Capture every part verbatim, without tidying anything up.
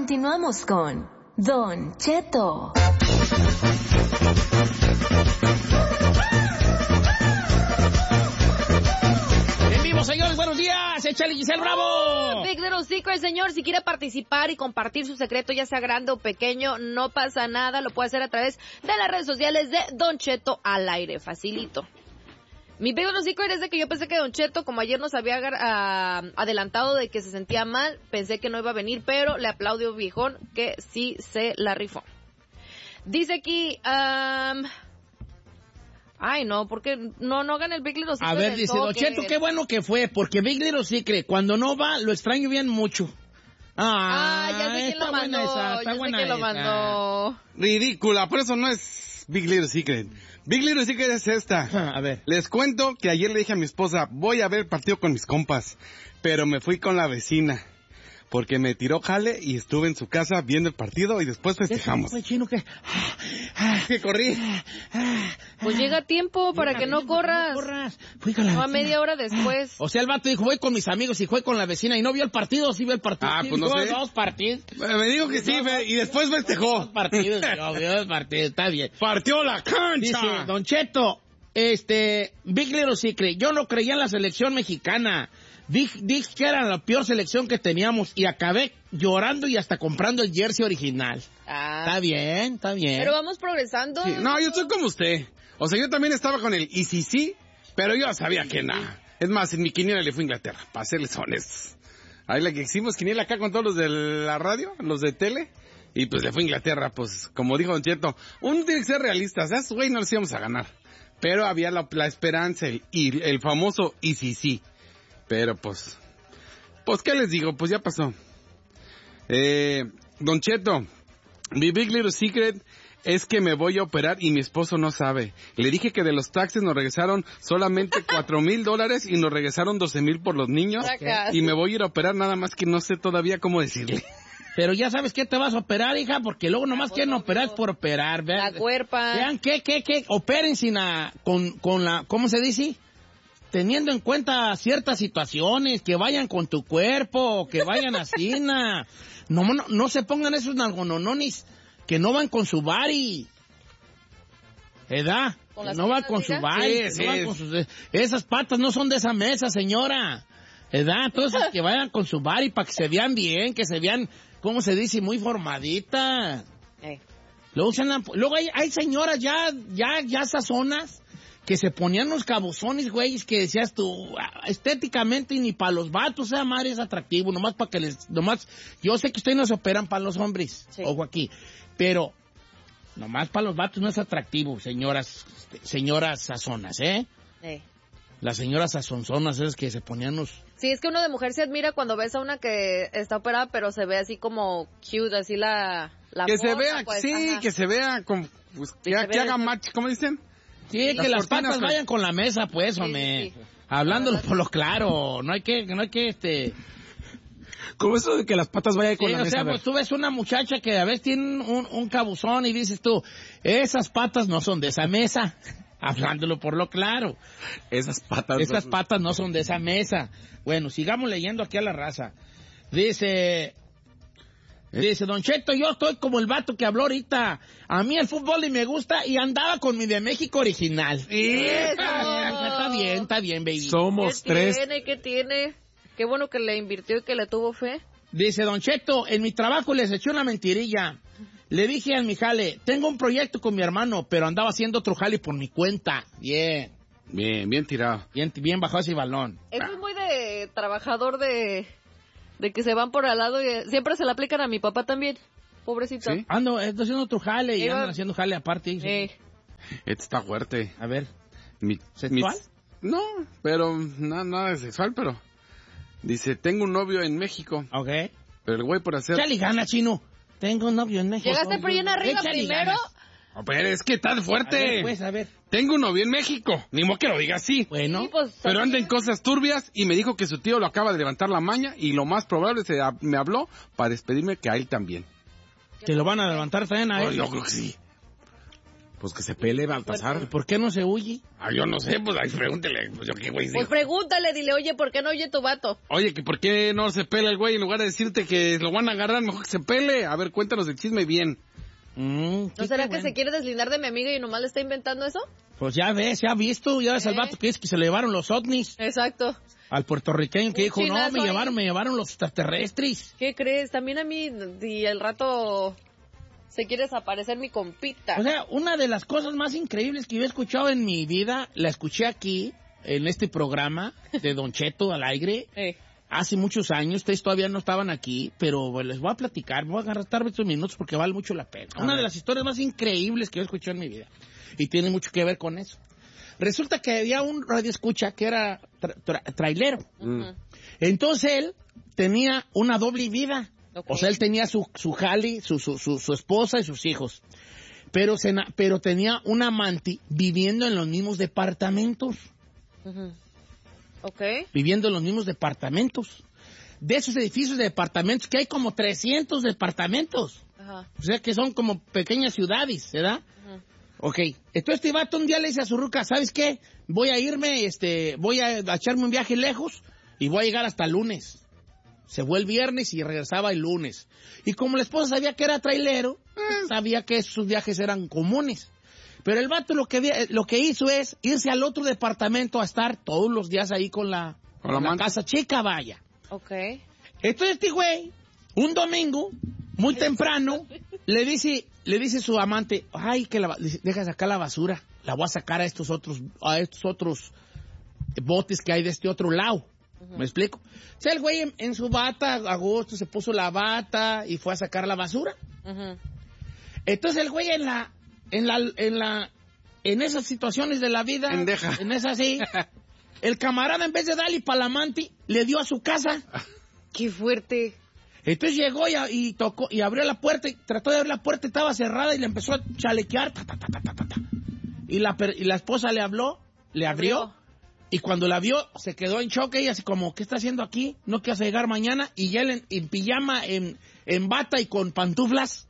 continuamos con Don Cheto. En vivo, señores, buenos días. Échale, Giselle Bravo. Big Little Secret, señor. Si quiere participar y compartir su secreto, ya sea grande o pequeño, no pasa nada. Lo puede hacer a través de las redes sociales de Don Cheto al aire. Facilito. Mi Big Little Secret es de que yo pensé que Don Cheto, como ayer nos había uh, adelantado de que se sentía mal, pensé que no iba a venir, pero le aplaudió viejón que sí se la rifó. Dice aquí... Um, Ay, no, porque no, no hagan el Big Little Secret. A ver, dice Don Cheto, qué bueno que fue, porque Big Little Secret, cuando no va, lo extraño bien mucho. Ah, ah ya sé quién lo mandó, esa, ya sé quién lo mandó. Ridícula, por eso no es Big Little Secret. Big Little Secret es esta. A ver. Les cuento que ayer le dije a mi esposa, voy a ver el partido con mis compas, pero me fui con la vecina. Porque me tiró jale y estuve en su casa viendo el partido y después festejamos. ¿Qué chino que? Que corrí. Pues llega a tiempo para Llega, que no ven, corras. No corras. Fui con la no, a vecina. media hora después. O sea, el vato dijo, voy con mis amigos y fue con la vecina y no vio el partido, sí vio el partido. Ah, sí, pues no sé. Dos partidos. Me dijo que sí, no, y después festejó. Dos partidos, yo vio el partido, está bien. Partió la cancha. Dice, Don Cheto, este, Big Little Secret, yo no creía en la selección mexicana. Dije, dije que era la peor selección que teníamos y acabé llorando y hasta comprando el jersey original. Ah. Está bien, está bien. Pero vamos progresando. Sí, no, yo soy como usted. O sea, yo también estaba con el y sí, sí, pero yo sabía que nada. Es más, en mi quiniela le fui a Inglaterra, para serles honestos. Ahí la que hicimos quiniela acá con todos los de la radio, los de tele, y pues le fui a Inglaterra, pues, como dijo Don Cheto, uno tiene que ser realista, o sea, güey, no les íbamos a ganar. Pero había la, la esperanza, el, y el famoso y sí, sí. Pero pues, pues, ¿qué les digo? Pues ya pasó. Eh, Don Cheto, mi Big Little Secret es que me voy a operar y mi esposo no sabe. Le dije que de los taxes nos regresaron solamente cuatro mil dólares y nos regresaron doce mil por los niños. Y me voy a ir a operar, nada más que no sé todavía cómo decirle. Pero ya sabes que te vas a operar, hija, porque luego nomás quieren operar por operar. Vean, la cuerpa. Vean, ¿qué, qué, qué? Operen sin la, con, con la, ¿cómo se dice? Teniendo en cuenta ciertas situaciones, que vayan con tu cuerpo, que vayan así, na. No, no, no se pongan esos nalgonononis que no van con su body. ¿Edad? No van con su body. Sí, no sí. van con sus, esas patas no son de esa mesa, señora. ¿Edad? Entonces, que vayan con su body para que se vean bien, que se vean, ¿cómo se dice? Muy formaditas. Eh. Luego, se andan, luego hay, hay señoras ya, ya, ya sazonas que se ponían los cabozones, güeyes, que decías tú, estéticamente y ni para los vatos, esa madre es atractivo, nomás para que les, nomás, yo sé que ustedes no se operan para los hombres, sí. Ojo aquí, pero nomás para los vatos no es atractivo, señoras, señoras sazonas, ¿eh? Sí. Las señoras sazonzonas esas que se ponían los... Sí, es que uno de mujer se admira cuando ves a una que está operada, pero se ve así como cute, así la... la que forma, se vea, pues, sí, ajá. que se vea, con, pues, que, que, que haga match, ¿cómo dicen? Sí, las que las patas con... vayan con la mesa, pues, sí, hombre. Sí, sí. Hablándolo por lo claro. No hay que, no hay que, este... Como eso de que las patas vayan con sí, la o mesa. sea, pues tú ves una muchacha que a veces tiene un, un cabuzón y dices tú, esas patas no son de esa mesa. Hablándolo por lo claro. Esas patas... Esas no... patas no son de esa mesa. Bueno, sigamos leyendo aquí a la raza. Dice... Dice, Don Cheto, yo estoy como el vato que habló ahorita. A mí el fútbol y me gusta y andaba con mi de México original. Eso. Está bien, está bien, baby. Somos ¿Qué tres. ¿Qué tiene? ¿Qué tiene? Qué bueno que le invirtió y que le tuvo fe. Dice, Don Cheto, en mi trabajo les eché una mentirilla. Le dije a mi jale, tengo un proyecto con mi hermano, pero andaba haciendo otro jale por mi cuenta. Bien. Bien, bien tirado. Bien, bien bajó ese balón. Eso es muy de trabajador de... De que se van por al lado y siempre se le aplican a mi papá también. Pobrecito. ¿Sí? Ando, estoy haciendo otro jale y Iba... andan haciendo jale aparte. Eh. Este está fuerte. A ver. Mi, ¿Sexual? Mi, no, pero nada, nada de sexual, pero... Dice, tengo un novio en México. Ok. Pero el güey por hacer... Chale gana, chino. Tengo un novio en México. ¿Llegaste por bien arriba Échale primero? ganas. Oh, pero es que está fuerte. A ver, pues, a ver. Tengo un novio en México. Ni modo que lo diga así. Bueno. Sí, pues, pero anda en cosas turbias y me dijo que su tío lo acaba de levantar la maña y lo más probable se me habló para despedirme que a él también. ¿Que lo van a levantar también a él? Oh, yo creo que sí. Pues que se pele, Baltasar. ¿Por qué no se huye? Ah, yo no sé, pues ahí pregúntele. Pues yo qué güey Pues digo. pregúntale, dile, oye, ¿por qué no oye tu vato? Oye, que por qué no se pela el güey en lugar de decirte que lo van a agarrar, mejor que se pele. A ver, cuéntanos el chisme bien. Mm, ¿No será que se quiere deslindar de mi amiga y nomás le está inventando eso? Pues ya ves, ya has visto, ya ves ¿Eh? al vato que es que se le llevaron los ovnis. Exacto. Al puertorriqueño que Un dijo, no, chinazo me ahí. llevaron, me llevaron los extraterrestres. ¿Qué crees? También a mí, y el rato se quiere desaparecer mi compita. O sea, una de las cosas más increíbles que yo he escuchado en mi vida, la escuché aquí, en este programa de Don Cheto al aire, Eh. hace muchos años. Ustedes todavía no estaban aquí, pero bueno, les voy a platicar, voy a agarrar estos minutos porque vale mucho la pena. A Una ver. de las historias más increíbles que yo he escuchado en mi vida, y tiene mucho que ver con eso. Resulta que había un radioescucha que era tra- tra- trailero. Ujú. Entonces él tenía una doble vida. Ok. O sea, él tenía su, su jali, su, su, su, su esposa y sus hijos. Pero, se, na- pero tenía un amante viviendo en los mismos departamentos. Ujú. Ok. Viviendo en los mismos departamentos. De esos edificios de departamentos, que hay como trescientos departamentos. Ajá. O sea, que son como pequeñas ciudades, ¿verdad? Ujú. Ok. Entonces este vato un día le dice a su ruca, ¿sabes qué? Voy a irme, este, voy a, a echarme un viaje lejos y voy a llegar hasta el lunes. Se fue el viernes y regresaba el lunes. Y como la esposa sabía que era trailero, sabía que sus viajes eran comunes. Pero el vato lo que, había- lo que hizo es irse al otro departamento a estar todos los días ahí con la, Con la con la amante. casa chica, vaya. Ok. Entonces este güey, un domingo, muy temprano, le dice, le dice su amante, ay, que la, dice, deja sacar la basura, la voy a sacar a estos otros, a estos otros botes que hay de este otro lado. ¿Me explico? O sea, el güey en, en su bata, a gusto, se puso la bata y fue a sacar la basura. Ujú. Entonces el güey en la, en la, en la, en esas situaciones de la vida, Pendeja. en esas sí, el camarada en vez de darle para la amante, le dio a su casa. Qué fuerte. Entonces llegó y, y tocó y abrió la puerta, y trató de abrir la puerta, estaba cerrada y le empezó a chalequear. Ta, ta, ta, ta, ta, ta, ta. Y, la, per- y la esposa le habló, le abrió, Abrió. y cuando la vio se quedó en shock, ella así como, ¿qué está haciendo aquí? ¿No quieres llegar mañana? Y ya él en, en pijama, en, en bata y con pantuflas.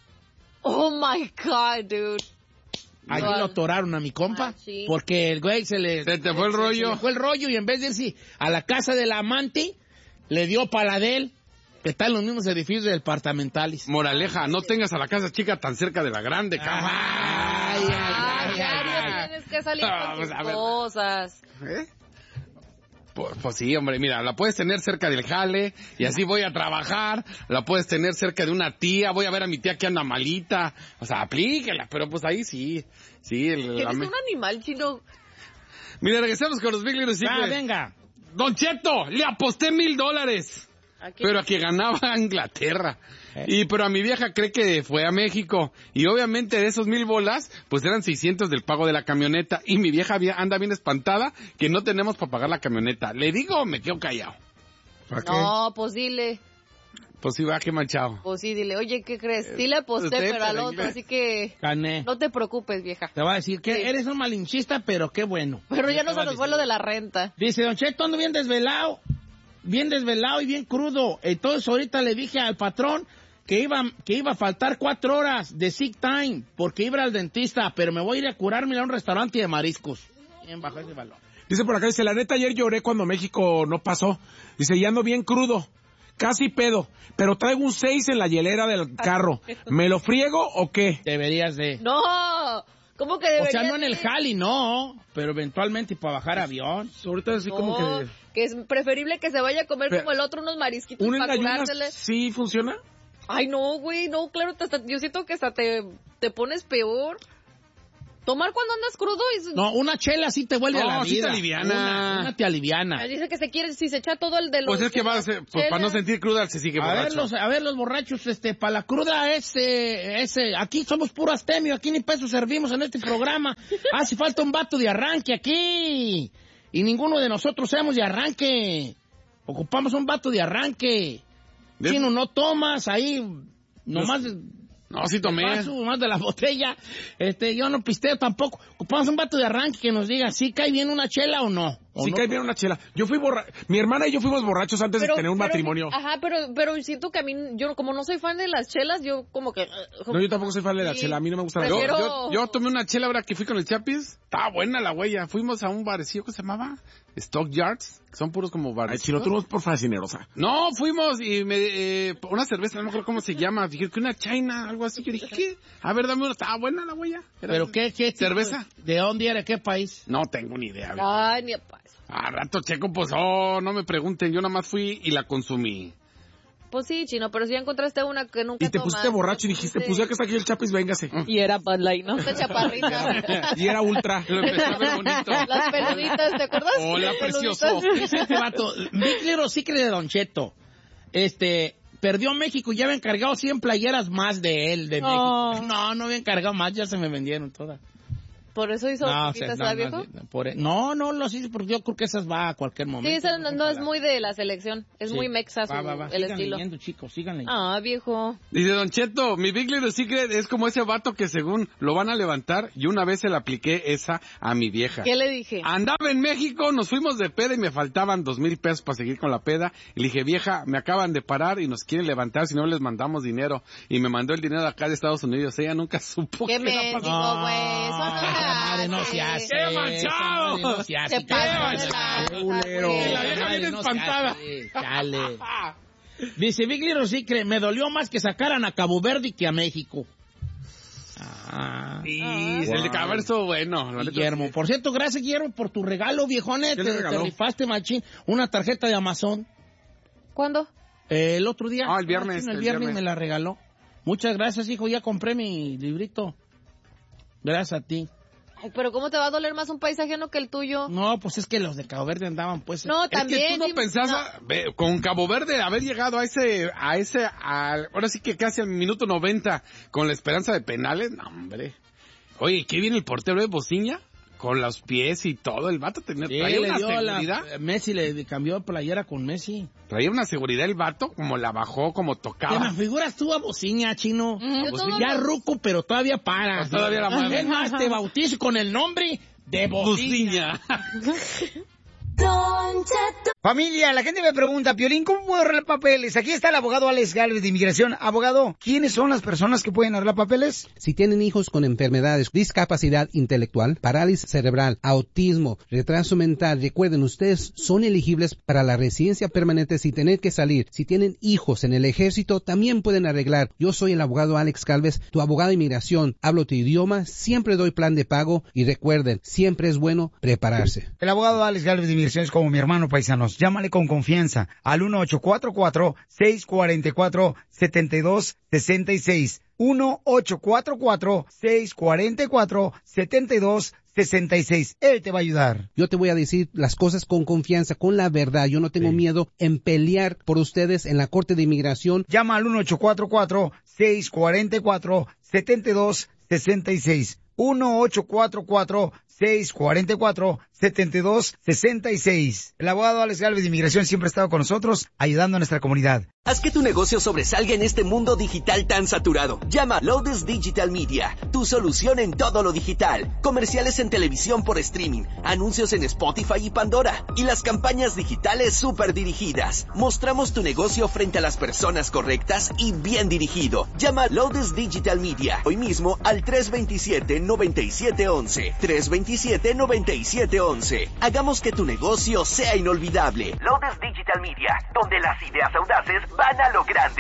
Oh my God, dude. Allí Wow. lo atoraron a mi compa, Ah, sí. porque el güey se le... Se te fue el se rollo. le fue el rollo y en vez de irse a la casa del amante, le dio para la de él, que está en los mismos edificios departamentales. Moraleja, no tengas a la casa chica tan cerca de la grande, cabrón. Ay, ay, Ah, ay, ya ay, no ay. tienes que salir Ah, con pues, tus a ver. cosas. ¿Eh? Pues, pues sí, hombre, mira, la puedes tener cerca del jale y así voy a trabajar, la puedes tener cerca de una tía, voy a ver a mi tía que anda malita, o sea, aplíquela, pero pues ahí sí, sí. El, la Eres me- un animal chino. Mira, regresemos con los Big Little Ah, Secrets. venga. Don Cheto, le aposté mil dólares. Aquí. Pero a que ganaba a Inglaterra. Eh. Y pero a mi vieja cree que fue a México. Y obviamente de esos mil bolas, pues eran seiscientos del pago de la camioneta. Y mi vieja había- anda bien espantada que no tenemos para pagar la camioneta. ¿Le digo o me quedo callado? ¿Para qué? No, pues dile. Pues sí, va, qué manchado. Pues sí, dile. Oye, ¿qué crees? Sí le aposté, usted, pero al pero otro, inglés. así que Gané. no te preocupes, vieja. Te voy a decir que Sí. eres un malinchista, pero qué bueno. Pero ya te no voy se a nos fue decir. lo de la renta. Dice, Don Cheto, ando bien desvelado, bien desvelado y bien crudo. Entonces ahorita le dije al patrón que iba, que iba a faltar cuatro horas de sick time porque iba al dentista, pero me voy a ir a curarme a un restaurante de mariscos. Bien bajo ese balón. Dice por acá, dice, la neta, ayer lloré cuando México no pasó. Dice, ya ando bien crudo, casi pedo, pero traigo un seis en la hielera del carro. ¿Me lo friego o qué? Deberías de... No, ¿cómo que O debería? sea, no en el jali, no, pero eventualmente para bajar avión. Ahorita así como No, que... que es preferible que se vaya a comer Pero- como el otro unos marisquitos ¿Un en para ayunas curársele. sí funciona? Ay, no, güey, no, claro, te- hasta- yo siento que hasta te, te pones peor. Tomar cuando andas crudo y... No, una chela sí te vuelve No, a la sí te vida. aliviana. Una, una te aliviana. Ay, dice que se quiere, si se echa todo el de los... Pues es que va a ser, pues para no sentir cruda se sigue A ver, borracho. los, a ver, los borrachos, este, para la cruda, ese, ese, aquí somos puro astemio, aquí ni peso servimos en este programa. Hace falta un vato de arranque aquí. Y ninguno de nosotros seamos de arranque. Ocupamos un vato de arranque. De- Si no, no tomas ahí, nomás... No, sí tomé. Paso, más de la botella. Este, yo no pisteo tampoco. Ocupamos un vato de arranque que nos diga si cae bien una chela o no. Sí, no? cae bien una chela. Yo fui borra... Mi hermana y yo fuimos borrachos antes Pero- de tener un pero- matrimonio. Ajá, pero, pero siento que a mí, yo como no soy fan de las chelas, yo como que... No, yo tampoco soy fan de la Sí. chela. A mí no me gusta la Yo, Prefiero- chela. yo, yo tomé una chela ahora que fui con el Chapis. Estaba buena la huella. Fuimos a un barecillo que se llamaba Stock Yards, que son puros como Ay, bares. si no, tú no por fascinerosa. No, fuimos y me, eh, una cerveza, no me acuerdo cómo se llama. Dije que una China, algo así. Yo dije, ¿qué? A ver, dame una. Estaba buena la huella. Era- ¿Pero qué? qué tipo ¿Cerveza? de- ¿De dónde era? ¿Qué país? No tengo ni idea. viejo. Ay, ni a paz. A rato checo, pues, oh, no me pregunten. Yo nada más fui y la consumí. Pues sí, chino, pero si ya encontraste una que nunca Y te tomas, pusiste borracho y dijiste, pues ya que está aquí el Chapis, véngase. Y era Bud Light, ¿no? Esta chaparrita. Y era ultra. Lo empecé a ver bonito. Las peluditas, ¿te acuerdas? Hola, Las precioso. peluditas. Dice este vato, Big Little Secret de Don Cheto. Este, perdió México y ya habían cargado cien playeras más de él, de Oh. México. No, no habían cargado más, ya se me vendieron todas. Por eso hizo No, chiquitas, o sea, ¿sabes, no, viejo? no, por- no, no lo hice porque yo creo que esas va a cualquier momento. Sí, esa no, no es muy de la selección. Es Sí. muy mexa su, Va, va, va. el Sigan estilo. leyendo, chicos, síganle. Ah, viejo. Dice Don Cheto, mi Big Little Secret es como ese vato que según lo van a levantar y una vez se la apliqué esa a mi vieja. ¿Qué le dije? Andaba en México, nos fuimos de peda y me faltaban dos mil pesos para seguir con la peda. Y le dije, vieja, me acaban de parar y nos quieren levantar si no les mandamos dinero. Y me mandó el dinero de acá de Estados Unidos. Ella nunca supo ¿Qué qué me era dijo, pasó. güey? Eso no se madre, no hace. se hace. ¡Qué manchado! Esa madre no se hace. Se pasa de la- culero. güey. La vieja Madre, bien no se espantada. hace. Chale. Dice Big Little Secret, me dolió más que sacaran a Cabo Verde que a México. Ah. Sí, Ah. el de Caber estuvo bueno. la neta. Guillermo. Por cierto, gracias, Guillermo, por tu regalo, viejones. ¿Qué Te, le regaló? te rifaste, machín. Una tarjeta de Amazon. ¿Cuándo? Eh, el otro día. Ah, el viernes, machín, el, el viernes, viernes. me la regaló. Muchas gracias, hijo. Ya compré mi librito. Gracias a ti. Ay, pero ¿cómo te va a doler más un país ajeno que el tuyo? No, pues es que los de Cabo Verde andaban, pues. No, Es que también. tú no sí, pensás, no. a- ve, con Cabo Verde, haber llegado a ese, a ese, al- ahora sí que casi al minuto noventa, con la esperanza de penales, no, hombre. Oye, ¿qué viene el portero de Bociña? Con los pies y todo, el vato tenía, Sí, traía le una dio seguridad, la, Messi le cambió playera con Messi. traía una seguridad el vato, como la bajó, como ¿Te tocaba. me figuras tú a Bociña, chino? Yo todos Ya los- ruco, pero todavía para. Pues todavía la madre. Es más, te bautizo con el nombre de Bociña. Bociña. Don Cheto. Familia, la gente me pregunta, Piolín, ¿cómo puedo arreglar papeles? Aquí está el abogado Alex Gálvez de Inmigración. Abogado, ¿quiénes son las personas que pueden arreglar papeles? Si tienen hijos con enfermedades, discapacidad intelectual, parálisis cerebral, autismo, retraso mental, recuerden, ustedes son elegibles para la residencia permanente sin tener que salir. Si tienen hijos en el ejército, también pueden arreglar. Yo soy el abogado Alex Gálvez, tu abogado de inmigración. Hablo tu idioma, siempre doy plan de pago y recuerden, siempre es bueno prepararse. El abogado Alex Gálvez de Inmigración es como mi hermano, paisanos. Llámale con confianza al uno ocho cuatro cuatro, seis cuatro cuatro, siete dos seis seis. uno ocho cuatro cuatro, seis cuatro cuatro, siete dos seis seis. Él te va a ayudar. Yo te voy a decir las cosas con confianza, con la verdad. Yo no tengo miedo en pelear por ustedes en la Corte de Inmigración. Llama al uno ocho cuatro cuatro, seis cuatro cuatro, siete dos seis seis. uno ocho cuatro cuatro, seis cuatro cuatro, siete dos seis seis. El abogado Alex Gálvez de Inmigración siempre ha estado con nosotros, ayudando a nuestra comunidad. Haz que tu negocio sobresalga en este mundo digital tan saturado. Llama a Loudest Digital Media, tu solución en todo lo digital. Comerciales en televisión por streaming, anuncios en Spotify y Pandora, y las campañas digitales súper dirigidas. Mostramos tu negocio frente a las personas correctas y bien dirigido. Llama a Loudest Digital Media hoy mismo al tres dos siete, nueve siete uno uno. tres dos siete, nueve siete uno uno. Hagamos que tu negocio sea inolvidable. Loudest Digital Media, donde las ideas audaces van a lo grande.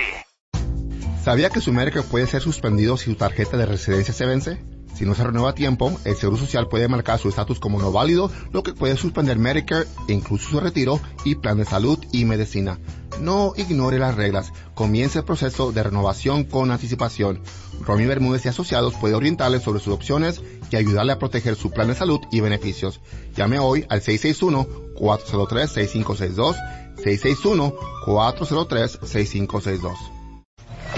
¿Sabía que su Medicare puede ser suspendido si su tarjeta de residencia se vence? Si no se renueva a tiempo, el Seguro Social puede marcar su estatus como no válido, lo que puede suspender Medicare, incluso su retiro y plan de salud y medicina. No ignore las reglas. Comience el proceso de renovación con anticipación. Romy Bermúdez y Asociados puede orientarle sobre sus opciones y ayudarle a proteger su plan de salud y beneficios. Llame hoy al seis seis uno, cuatro cero tres, seis cinco seis dos, seis seis uno, cuatro cero tres, seis cinco seis dos.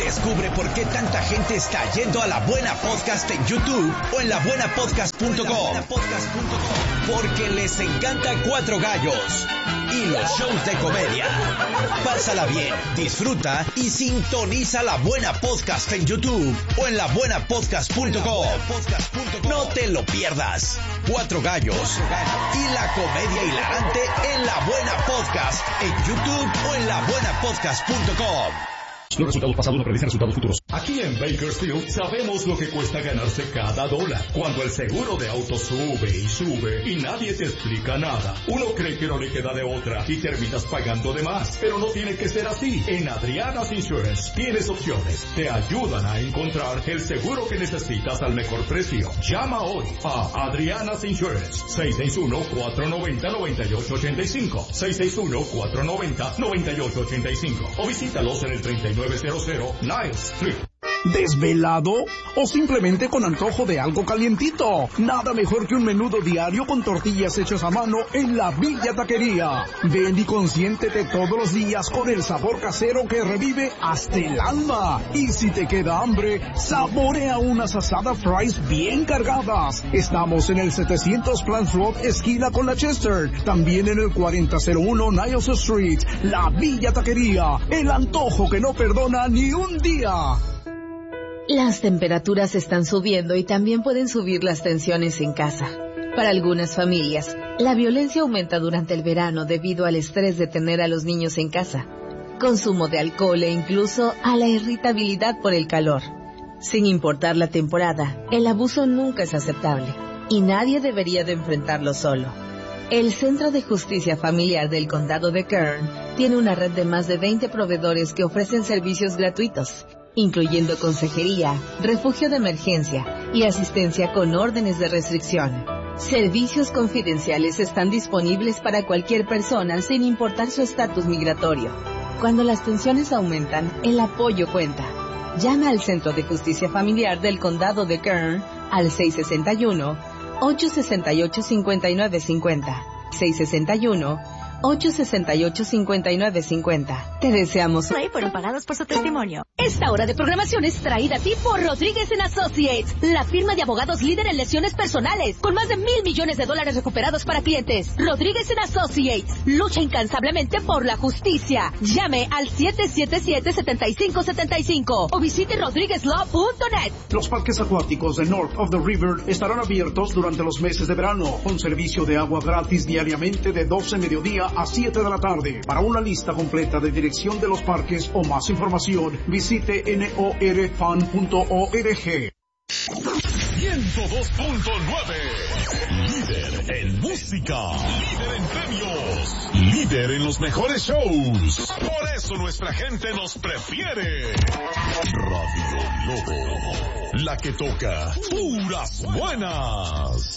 Descubre por qué tanta gente está yendo a La Buena Podcast en YouTube o en la buena podcast punto com. Porque les encanta Cuatro Gallos y los shows de comedia. Pásala bien, disfruta y sintoniza La Buena Podcast en YouTube o en la buena podcast punto com. No te lo pierdas. Cuatro Gallos y la comedia hilarante en La Buena Podcast en YouTube o en la buena podcast punto com. Los resultados pasados no predicen resultados futuros. Aquí en Bakersfield sabemos lo que cuesta ganarse cada dólar. Cuando el seguro de auto sube y sube y nadie te explica nada, uno cree que no le queda de otra y terminas pagando de más. Pero no tiene que ser así. En Adriana's Insurance tienes opciones. Te ayudan a encontrar el seguro que necesitas al mejor precio. Llama hoy a Adriana's Insurance. seis seis uno, cuatro nueve cero, nueve ocho ocho cinco. seis seis uno, cuatro nueve cero, nueve ocho ocho cinco. O visítalos en el treinta y nueve cero cero Niles Street. ¿Desvelado? ¿O simplemente con antojo de algo calientito? Nada mejor que un menudo diario con tortillas hechas a mano en la Villa Taquería. Ven y consiéntete todos los días con el sabor casero que revive hasta el alma. Y si te queda hambre, saborea unas asadas fries bien cargadas. Estamos en el setecientos Plant Road, esquina con la Chester. También en el cuarenta cero uno Niles Street. La Villa Taquería. El antojo que no perdona ni un día. Las temperaturas están subiendo y también pueden subir las tensiones en casa. Para algunas familias, la violencia aumenta durante el verano debido al estrés de tener a los niños en casa, consumo de alcohol e incluso a la irritabilidad por el calor. Sin importar la temporada, el abuso nunca es aceptable y nadie debería de enfrentarlo solo. El Centro de Justicia Familiar del Condado de Kern tiene una red de más de veinte proveedores que ofrecen servicios gratuitos, incluyendo consejería, refugio de emergencia y asistencia con órdenes de restricción. Servicios confidenciales están disponibles para cualquier persona sin importar su estatus migratorio. Cuando las tensiones aumentan, el apoyo cuenta. Llama al Centro de Justicia Familiar del Condado de Kern al seis seis uno, ocho seis ocho, cinco nueve cinco cero. seis seis uno, ocho seis ocho, cinco nueve cinco cero. Te deseamos. Play fueron pagados por su testimonio. Esta hora de programación es traída a ti por Rodríguez and Associates, la firma de abogados líder en lesiones personales, con más de mil millones de dólares recuperados para clientes. Rodríguez and Associates lucha incansablemente por la justicia. Llame al siete siete siete, siete cinco siete cinco o visite rodriguez law punto net. Los parques acuáticos de North of the River estarán abiertos durante los meses de verano, con servicio de agua gratis diariamente de doce mediodía a siete de la tarde. Para una lista completa de dirección de los parques o más información, visite norfan punto org. ciento dos punto nueve. Líder en música. Líder en premios. Líder en los mejores shows. Por eso nuestra gente nos prefiere. Radio Lobo. La que toca puras buenas.